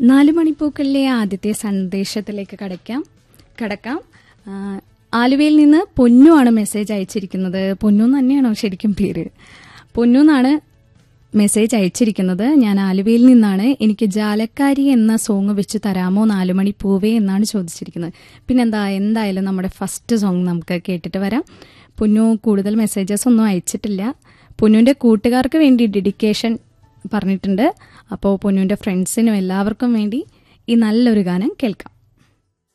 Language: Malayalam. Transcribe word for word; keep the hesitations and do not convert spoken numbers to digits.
നാല് മണിപ്പൂക്കളിലെ ആദ്യത്തെ സന്ദേശത്തിലേക്ക് കടക്കാം കടക്കാം ആലുവയിൽ നിന്ന് പൊന്നു ആണ് മെസ്സേജ് അയച്ചിരിക്കുന്നത്. പൊന്നു തന്നെയാണോ ശരിക്കും പേര്? പൊന്നു എന്നാണ് മെസ്സേജ് അയച്ചിരിക്കുന്നത്. ഞാൻ ആലുവയിൽ നിന്നാണ്. എനിക്ക് ജാലക്കാരി എന്ന സോങ് വെച്ച് തരാമോ നാലു മണി പൂവേ എന്നാണ് ചോദിച്ചിരിക്കുന്നത്. പിന്നെന്താ, എന്തായാലും നമ്മുടെ ഫസ്റ്റ് സോങ് നമുക്ക് കേട്ടിട്ട് വരാം. പൊന്നു കൂടുതൽ മെസ്സേജസ് ഒന്നും അയച്ചിട്ടില്ല. പൊന്നുവിൻ്റെ കൂട്ടുകാർക്ക് വേണ്ടി ഡെഡിക്കേഷൻ പറഞ്ഞിട്ടുണ്ട്. അപ്പോൾ പൊന്നുവിൻ്റെ ഫ്രണ്ട്സിനും എല്ലാവർക്കും വേണ്ടി ഈ നല്ലൊരു ഗാനം കേൾക്കാം.